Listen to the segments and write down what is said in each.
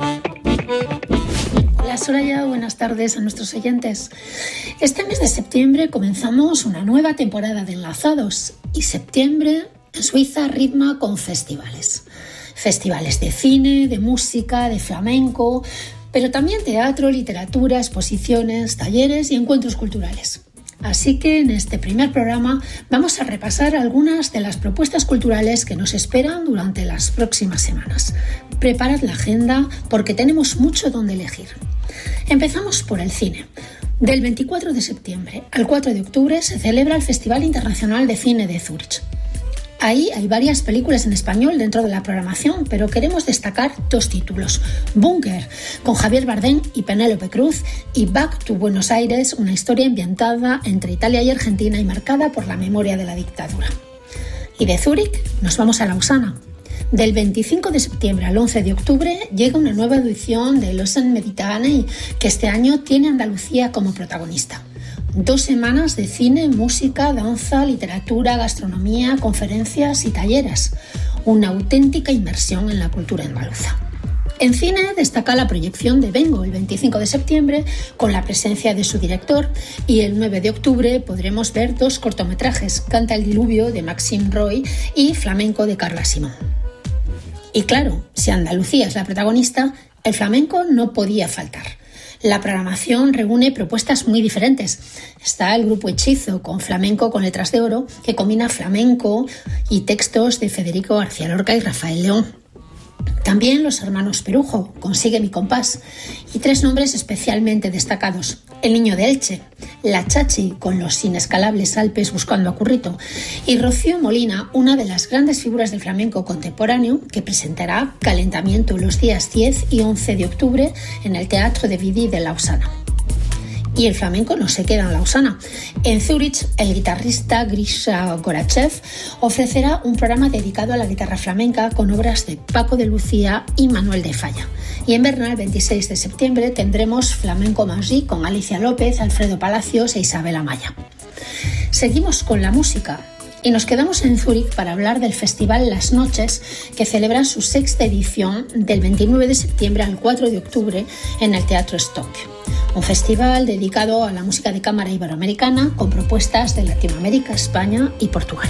Hola Soraya, buenas tardes a nuestros oyentes. Este mes de septiembre comenzamos una nueva temporada de Enlazados y septiembre en Suiza ritma con festivales. Festivales de cine, de música, de flamenco, pero también teatro, literatura, exposiciones, talleres y encuentros culturales. Así que en este primer programa vamos a repasar algunas de las propuestas culturales que nos esperan durante las próximas semanas. Preparad la agenda porque tenemos mucho donde elegir. Empezamos por el cine. Del 24 de septiembre al 4 de octubre se celebra el Festival Internacional de Cine de Zúrich. Ahí hay varias películas en español dentro de la programación, pero queremos destacar dos títulos. Búnker, con Javier Bardem y Penélope Cruz, y Back to Buenos Aires, una historia ambientada entre Italia y Argentina y marcada por la memoria de la dictadura. Y de Zúrich nos vamos a Lausana. Del 25 de septiembre al 11 de octubre llega una nueva edición de Lausanne Mediterranee, que este año tiene Andalucía como protagonista. 2 semanas de cine, música, danza, literatura, gastronomía, conferencias y talleres. Una auténtica inmersión en la cultura andaluza. En cine destaca la proyección de Vengo el 25 de septiembre con la presencia de su director, y el 9 de octubre podremos ver 2 cortometrajes, Canta el diluvio de Maxime Roy y Flamenco de Carla Simón. Y claro, si Andalucía es la protagonista, el flamenco no podía faltar. La programación reúne propuestas muy diferentes. Está el grupo Hechizo con Flamenco con letras de oro, que combina flamenco y textos de Federico García Lorca y Rafael León. También los hermanos Perujo con Sigue mi compás, y 3 nombres especialmente destacados: El niño de Elche, La Chachi con los inescalables Alpes buscando a Currito, y Rocío Molina, una de las grandes figuras del flamenco contemporáneo, que presentará Calentamiento los días 10 y 11 de octubre en el Teatro de Vidy de Lausana. Y el flamenco no se queda en Lausana. En Zúrich, el guitarrista Grisha Gorachev ofrecerá un programa dedicado a la guitarra flamenca con obras de Paco de Lucía y Manuel de Falla. Y en Berna, el 26 de septiembre, tendremos Flamenco Magic con Alicia López, Alfredo Palacios e Isabel Amaya. Seguimos con la música y nos quedamos en Zúrich para hablar del Festival Las Noches, que celebra su 6ª edición del 29 de septiembre al 4 de octubre en el Teatro Stock. Un festival dedicado a la música de cámara iberoamericana con propuestas de Latinoamérica, España y Portugal.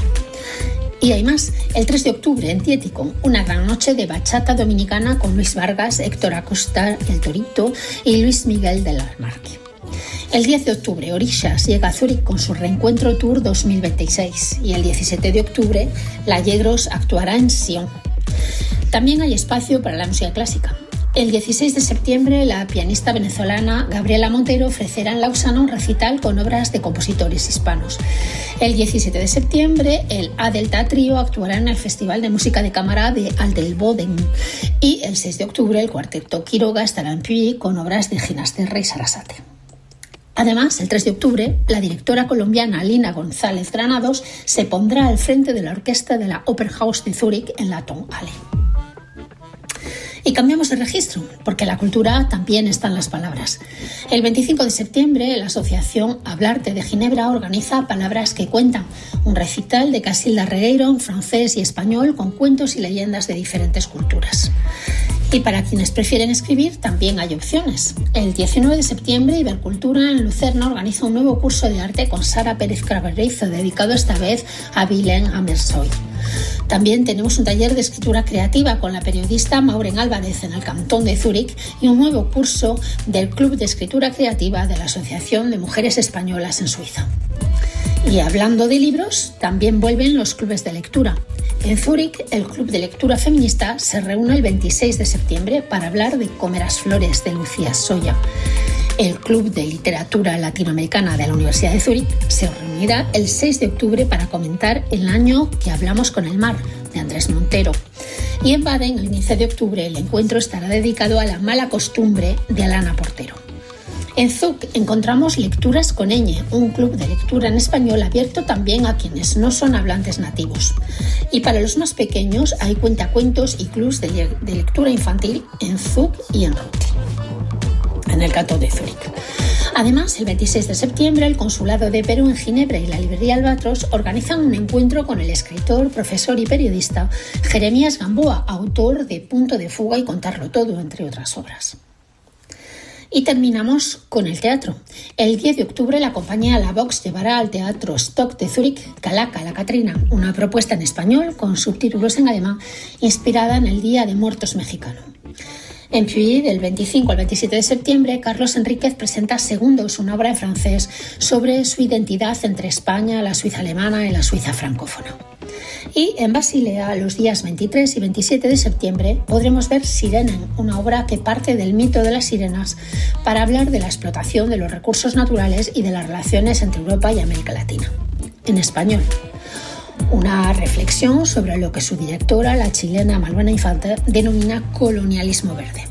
Y hay más, el 3 de octubre en Tiético, una gran noche de bachata dominicana con Luis Vargas, Héctor Acosta, El Torito y Luis Miguel del Almarque. El 10 de octubre, Orishas llega a Zúrich con su Reencuentro Tour 2026, y el 17 de octubre, La Yegros actuará en Sion. También hay espacio para la música clásica. El 16 de septiembre, la pianista venezolana Gabriela Montero ofrecerá en Lausana un recital con obras de compositores hispanos. El 17 de septiembre, el A Delta Trio actuará en el Festival de Música de Cámara de Aldelboden. Y el 6 de octubre, el Cuarteto Quiroga estará en Puy con obras de Ginasterra y Sarasate. Además, el 3 de octubre, la directora colombiana Lina González Granados se pondrá al frente de la orquesta de la Opernhaus de Zúrich en la Tonhalle. Y cambiamos de registro, porque la cultura también está en las palabras. El 25 de septiembre, la asociación Hablarte de Ginebra organiza Palabras que Cuentan, un recital de Casilda Regueiro en francés y español con cuentos y leyendas de diferentes culturas. Y para quienes prefieren escribir, también hay opciones. El 19 de septiembre, Ibercultura en Lucerna organiza un nuevo curso de arte con Sara Pérez Craverizo, dedicado esta vez a Vilén Amersoy. También tenemos un taller de escritura creativa con la periodista Maureen Álvarez en el Cantón de Zúrich y un nuevo curso del Club de Escritura Creativa de la Asociación de Mujeres Españolas en Suiza. Y hablando de libros, también vuelven los clubes de lectura. En Zúrich, el Club de Lectura Feminista se reúne el 26 de septiembre para hablar de Comerás Flores de Lucía Soya. El Club de Literatura Latinoamericana de la Universidad de Zúrich se reunirá el 6 de octubre para comentar El año que hablamos con el mar, de Andrés Montero. Y en Baden, el 15 de octubre, el encuentro estará dedicado a La mala costumbre, de Alana Portero. En Zug encontramos Lecturas con Ñ, un club de lectura en español abierto también a quienes no son hablantes nativos. Y para los más pequeños hay cuentacuentos y clubs de lectura infantil en Zug y en Ruti. en el cantón de Zúrich. Además, el 26 de septiembre, el Consulado de Perú en Ginebra y la Librería Albatros organizan un encuentro con el escritor, profesor y periodista Jeremías Gamboa, autor de Punto de fuga y Contarlo todo, entre otras obras. Y terminamos con el teatro. El 10 de octubre la compañía La Vox llevará al Teatro Stock de Zúrich Calaca la Catrina, una propuesta en español con subtítulos en alemán inspirada en el Día de Muertos mexicano. En Puy, del 25 al 27 de septiembre, Carlos Enríquez presenta Segundos, una obra en francés sobre su identidad entre España, la Suiza alemana y la Suiza francófona. Y en Basilea, los días 23 y 27 de septiembre, podremos ver Sirenen, una obra que parte del mito de las sirenas para hablar de la explotación de los recursos naturales y de las relaciones entre Europa y América Latina. En español. Una reflexión sobre lo que su directora, la chilena Malvena Infante, denomina colonialismo verde.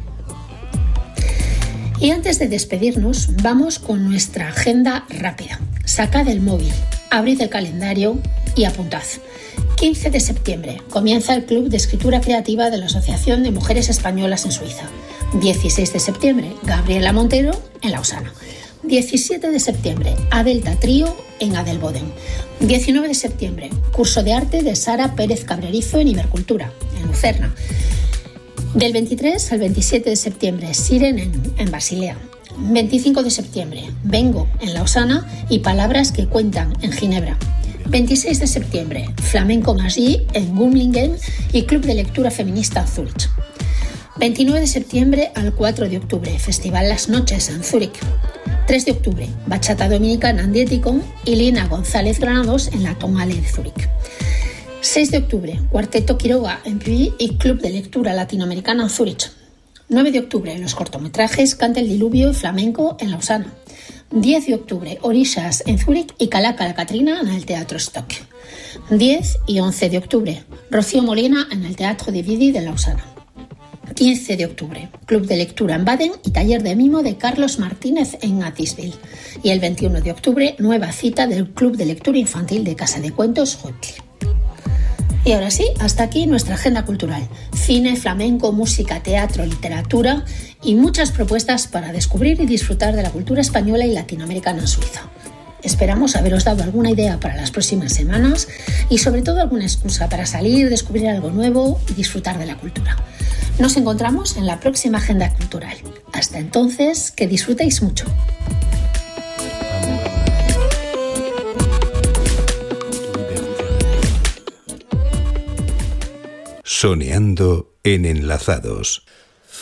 Y antes de despedirnos, vamos con nuestra agenda rápida. Sacad el móvil, abrid el calendario y apuntad. 15 de septiembre comienza el Club de Escritura Creativa de la Asociación de Mujeres Españolas en Suiza. 16 de septiembre, Gabriela Montero en Lausana. 17 de septiembre, Adelta Trío en Adelboden. 19 de septiembre, curso de arte de Sara Pérez Cabrerizo en Ibercultura, en Lucerna. Del 23 al 27 de septiembre, Sirenen en Basilea. 25 de septiembre, Vengo en Lausana y Palabras que cuentan en Ginebra. 26 de septiembre, Flamenco Magie en Gumlingen y Club de Lectura Feminista Zúrich. 29 de septiembre al 4 de octubre, Festival Las Noches en Zúrich. 3 de octubre, Bachata Dominicana en Dietikon y Lina González Granados en la Tongale de Zúrich. 6 de octubre, Cuarteto Quiroga en Puy y Club de Lectura Latinoamericana en Zúrich. 9 de octubre, los cortometrajes Canta el Diluvio y Flamenco en Lausana. 10 de octubre, Orishas en Zúrich y Calaca la Catrina en el Teatro Stock. 10 y 11 de octubre, Rocío Molina en el Teatro de Vidi de Lausana. 15 de octubre, Club de Lectura en Baden y Taller de Mimo de Carlos Martínez en Atisville. Y el 21 de octubre, nueva cita del Club de Lectura Infantil de Casa de Cuentos Rutli. Y ahora sí, hasta aquí nuestra agenda cultural. Cine, flamenco, música, teatro, literatura y muchas propuestas para descubrir y disfrutar de la cultura española y latinoamericana en Suiza. Esperamos haberos dado alguna idea para las próximas semanas y sobre todo alguna excusa para salir, descubrir algo nuevo y disfrutar de la cultura. Nos encontramos en la próxima agenda cultural. Hasta entonces, que disfrutéis mucho. Soneando en Enlazados.